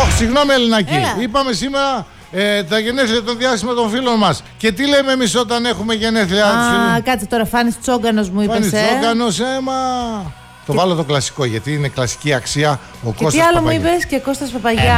Συγγνώμη, Ελληνάκη. Είπαμε σήμερα τα γενέθλια των διάσημων των φίλων μας. Και τι λέμε εμείς όταν έχουμε γενέθλια τους φίλους? Κάτσε τώρα, Φάνης Τσόγκανος μου είπες. Φάνης Τσόγκανος, Το βάλω το κλασικό γιατί είναι κλασική αξία. Ο Κώστας τι άλλο Παπαγιάς. μου είπες? Και Κώστας Παπαγιάς.